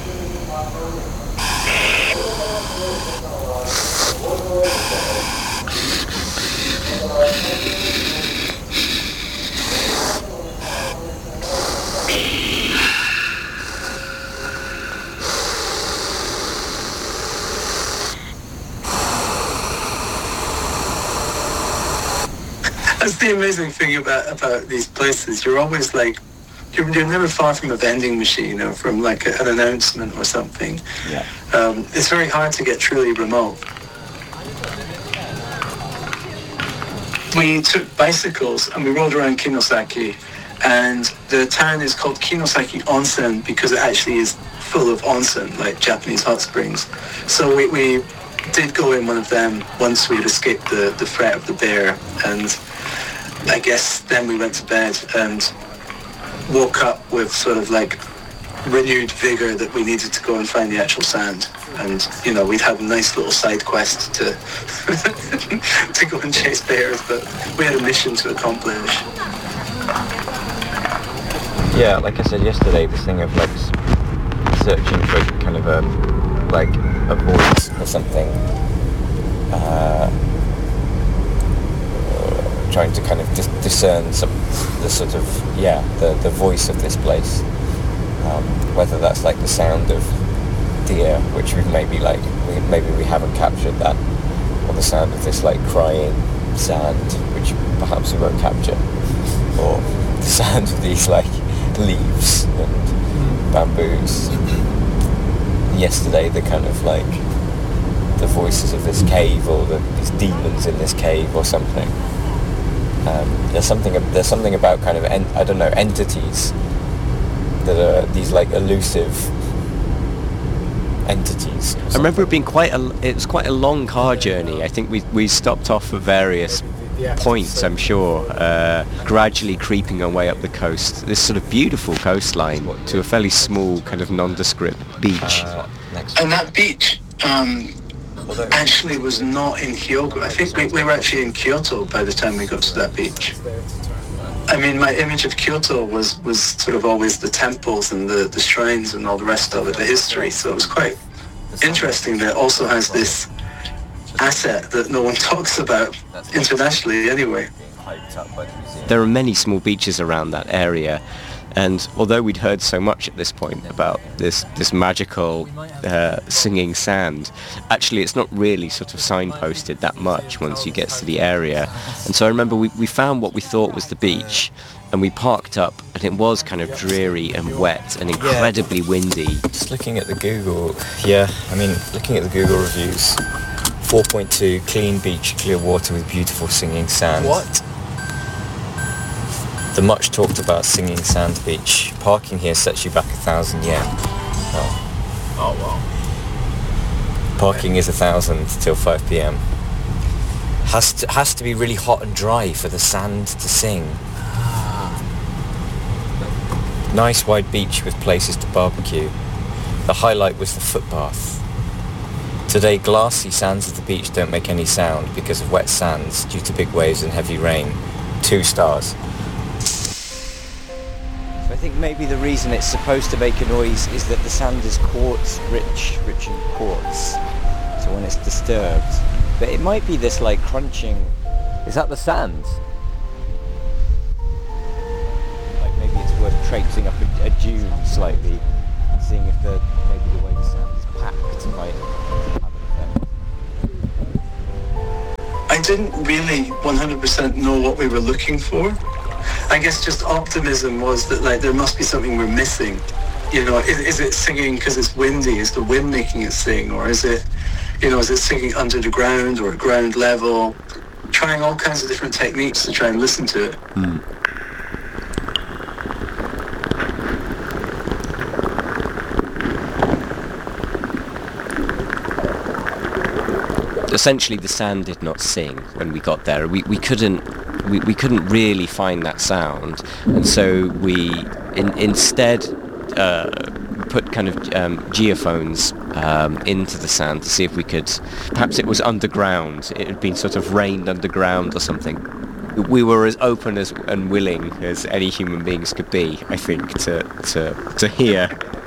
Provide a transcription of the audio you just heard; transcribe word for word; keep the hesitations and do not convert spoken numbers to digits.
That's the amazing thing about, about these places. You're always like, you're, you're never far from a vending machine or from like a, an announcement or something. Yeah. Um, it's very hard to get truly remote. We took bicycles and we rode around Kinosaki, and the town is called Kinosaki Onsen because it actually is full of onsen, like Japanese hot springs. So we, we did go in one of them once we had escaped the, the threat of the bear, and I guess then we went to bed and woke up with sort of like renewed vigor that we needed to go and find the actual sand. And, you know, we'd had a nice little side quest to to go and chase bears, but we had a mission to accomplish. Yeah, like I said yesterday, this thing of like searching for kind of a, like a voice or something, uh, trying to kind of dis- discern some, the sort of, yeah, the, the voice of this place. Um, whether that's like the sound of deer, which we've maybe like, we, maybe we haven't captured that, or the sound of this like crying sand, which perhaps we won't capture, or the sound of these like leaves and bamboos. Yesterday, the kind of like the voices of this cave, or the, these demons in this cave, or something. Um, there's something. There's something about kind of en- I don't know entities that are these like elusive entities. I remember it being quite a. It was quite a long car journey. I think we we stopped off for various points. I'm sure, uh, gradually creeping our way up the coast. This sort of beautiful coastline to a fairly small kind of nondescript beach. Uh, and that beach um, actually was not in Hyogo. I think we, we were actually in Kyoto by the time we got to that beach. I mean, my image of Kyoto was, was sort of always the temples and the, the shrines and all the rest of it, the history. So it was quite interesting that it also has this asset that no one talks about internationally anyway. There are many small beaches around that area, and although we'd heard so much at this point about this this magical uh, singing sand, actually it's not really sort of signposted that much once you get to the area. And so I remember we, we found what we thought was the beach, and we parked up, and it was kind of dreary and wet and incredibly windy. Just looking at the Google, yeah, I mean, looking at the Google reviews, four point two, clean beach, clear water with beautiful singing sand. What? The much talked about singing sand beach. Parking here sets you back a thousand yen. Oh, oh wow. Parking is a thousand till five p.m. Has to, has to be really hot and dry for the sand to sing. Nice wide beach with places to barbecue. The highlight was the footbath. Today, glassy sands of the beach don't make any sound because of wet sands due to big waves and heavy rain. Two stars. So I think maybe the reason it's supposed to make a noise is that the sand is quartz rich, rich in quartz. So when it's disturbed, but it might be this like crunching. Is that the sand? Like maybe it's worth traipsing up a, a dune slightly and seeing if the maybe the way the sand is packed might have an effect. I didn't really one hundred percent know what we were looking for. I guess just optimism was that like there must be something we're missing. You know, is, is it singing because it's windy? Is the wind making it sing? Or is it, you know, is it singing under the ground or at ground level? Trying all kinds of different techniques to try and listen to it. Mm. Essentially, the sand did not sing when we got there. We we couldn't we, we couldn't really find that sound, and so we in, instead uh, put kind of um, geophones um, into the sand to see if we could. Perhaps it was underground. It had been sort of rained underground or something. We were as open as and willing as any human beings could be, I think, to to to hear